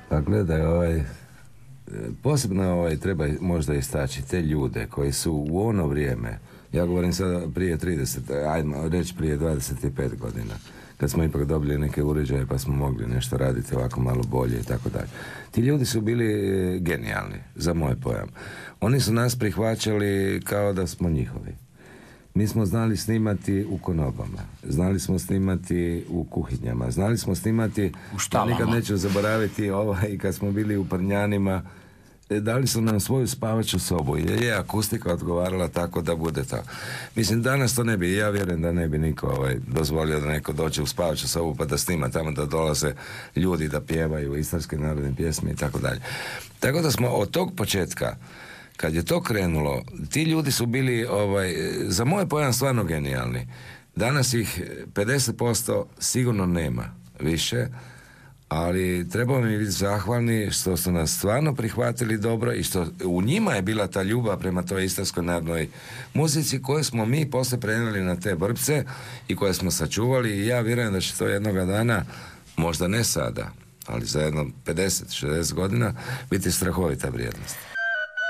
Pa gledaj, posebno treba možda istaći te ljude koji su u ono vrijeme, ja govorim sada prije 30, ajmo reći prije 25 godina, kad smo ipak dobili neke uređaje pa smo mogli nešto raditi ovako malo bolje i tako dalje. Ti ljudi su bili genijalni, za moj pojam. Oni su nas prihvaćali kao da smo njihovi. Mi smo znali snimati u konobama, znali smo snimati u kuhinjama, znali smo snimati, u štalama. Nikad neću zaboraviti kad smo bili u Prnjanima, dali su nam svoju spavaču sobu i je akustika odgovarala tako da bude to. Mislim, danas to ne bi, ja vjerujem da ne bi niko dozvolio da neko dođe u spavaču sobu pa da snima tamo, da dolaze ljudi da pjevaju istarske narodne pjesme i tako dalje. Tako da smo od tog početka, kad je to krenulo, ti ljudi su bili, za moj pojam, stvarno genijalni. Danas ih 50% sigurno nema više, ali trebamo mi biti zahvalni što su nas stvarno prihvatili dobro i što u njima je bila ta ljubav prema toj istarskoj narodnoj muzici koju smo mi poslije prenijeli na te vrpce i koje smo sačuvali i ja vjerujem da će to jednoga dana, možda ne sada, ali za jedno 50-60 godina biti strahovita vrijednost.